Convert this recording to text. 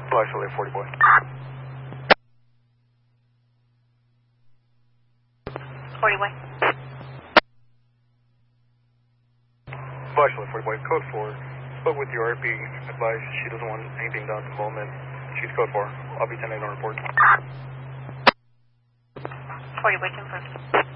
Actually, 40 boy. 40 boy. Actually, 40 boy. Code 4. Spoke with your RP. Advised she doesn't want anything done at the moment. She's code 4. I'll be 10-8 on report. 40 boy, confirmed.